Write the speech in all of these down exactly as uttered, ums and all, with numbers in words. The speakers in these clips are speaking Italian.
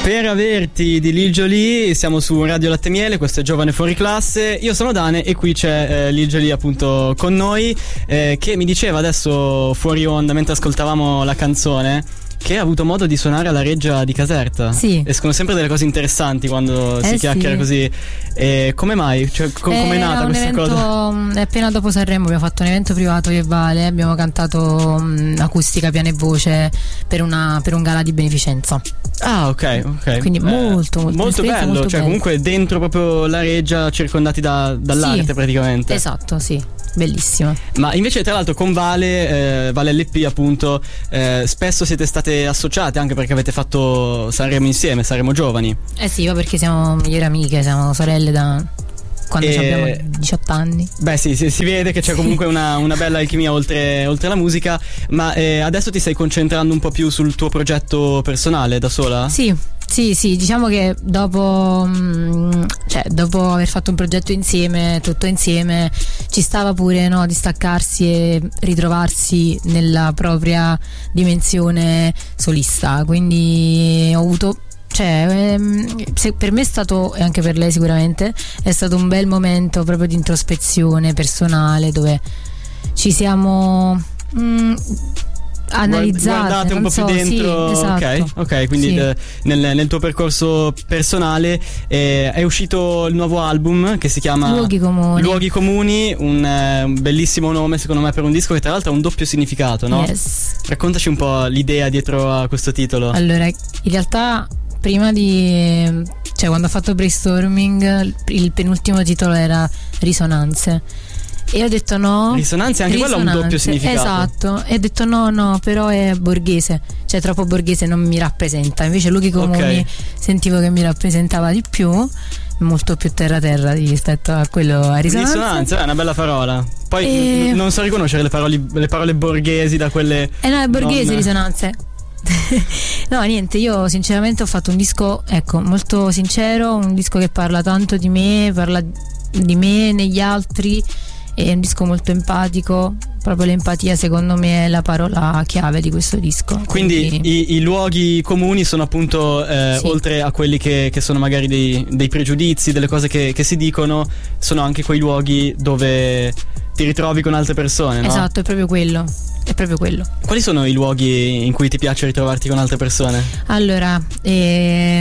Per averti di Lil Jolie, siamo su Radio Latte Miele, questo è Giovane Fuori Classe. Io sono Dane e qui c'è eh, Lil Jolie appunto con noi, eh, che mi diceva adesso fuori onda mentre ascoltavamo la canzone che ha avuto modo di suonare alla Reggia di Caserta. Sì. Escono sempre delle cose interessanti quando eh si chiacchiera sì. così. E come mai? Cioè, co- eh, come è nata questa evento, cosa? Appena dopo Sanremo abbiamo fatto un evento privato io e Vale, abbiamo cantato mh, acustica, piano e voce per, una, per un gala di beneficenza. Ah, ok, ok. Quindi eh, molto, molto, molto bello. molto cioè, bello. comunque dentro proprio la Reggia, circondati da, dall'arte sì, praticamente. Esatto, sì. Bellissima. Ma invece tra l'altro con Vale, eh, Vale L P appunto, eh, spesso siete state associate anche perché avete fatto Sanremo insieme, Sanremo Giovani. Eh sì, ma perché siamo migliori amiche, siamo sorelle da quando E... abbiamo diciotto anni. Beh sì, si, si vede che c'è comunque una, una bella alchimia oltre, oltre la musica. Ma eh, adesso ti stai concentrando un po' più sul tuo progetto personale da sola? Sì. Sì, sì, diciamo che dopo, cioè, dopo aver fatto un progetto insieme, tutto insieme, ci stava pure, no, distaccarsi e ritrovarsi nella propria dimensione solista. Quindi ho avuto, cioè, ehm, se per me è stato, e anche per lei sicuramente, è stato un bel momento proprio di introspezione personale dove ci siamo mh, analizzate, guardate un po' so, più dentro. sì, esatto. Ok, ok, quindi sì. de, nel, nel tuo percorso personale eh, è uscito il nuovo album che si chiama Luoghi Comuni. Luoghi Comuni, un, eh, un bellissimo nome secondo me per un disco che tra l'altro ha un doppio significato, no? Yes. Raccontaci un po' l'idea dietro a questo titolo. Allora, in realtà prima di, cioè quando ho fatto brainstorming, il penultimo titolo era Risonanze. E ho detto no. Risonanze, anche quello ha un doppio significato. Esatto. E ho detto no, no, però è borghese. Cioè troppo borghese non mi rappresenta. Invece Luoghi Comuni okay. sentivo che mi rappresentava di più, molto più terra terra rispetto a quello a Risonanze. Risonanze è una bella parola. Poi e... n- non so riconoscere le parole, le parole borghesi da quelle. Eh no, è borghese non... Risonanze. No, niente, io sinceramente ho fatto un disco, ecco, molto sincero, un disco che parla tanto di me, parla di me negli altri. È un disco molto empatico, proprio l'empatia secondo me è la parola chiave di questo disco. Quindi, Quindi... I, i luoghi comuni sono appunto eh, sì. oltre a quelli che, che sono magari dei, dei pregiudizi, delle cose che, che si dicono, sono anche quei luoghi dove ti ritrovi con altre persone, no? Esatto, è proprio quello. È proprio quello. Quali sono i luoghi in cui ti piace ritrovarti con altre persone? Allora, eh,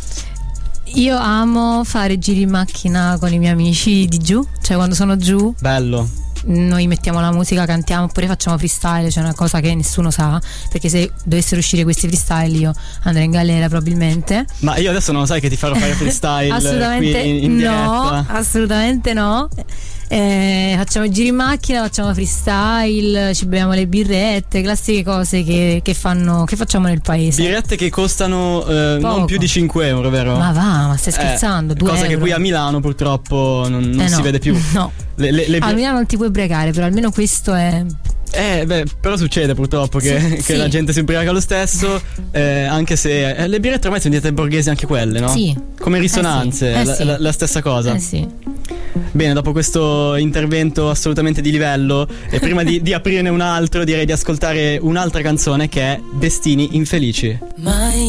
io amo fare giri in macchina con i miei amici di giù, cioè quando sono giù. Bello. Noi mettiamo la musica, cantiamo oppure facciamo freestyle, cioè una cosa che nessuno sa, perché se dovessero uscire questi freestyle io andrei in galera probabilmente. Ma io adesso non lo sai che ti farò fare freestyle assolutamente qui in, in no, diretta. Assolutamente no. Eh, facciamo giri in macchina, facciamo freestyle, ci beviamo le birrette, classiche cose che, che fanno, che facciamo nel paese. Birrette che costano eh, non più di cinque euro, vero? Ma va, ma stai scherzando? Eh, due cosa euro. che qui a Milano purtroppo non, non eh si no, vede più. No. Le, le, le... A Milano non ti puoi ubriacare, però almeno questo è. Eh beh, però succede purtroppo che, sì, che sì. la gente si ubriaca lo stesso, eh, anche se eh, le birrette ormai sono diventate borghesi anche quelle, no? Sì. Come Risonanze, eh sì. Eh la, sì. la, la stessa cosa. Eh sì. Bene, dopo questo intervento assolutamente di livello, e prima di, di aprirne un altro, direi di ascoltare un'altra canzone che è Destini Infelici. Mai